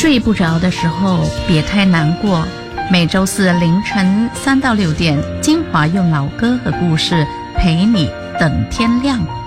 睡不着的时候别太难过，每周四凌晨3到6点，精华用老歌和故事陪你等天亮。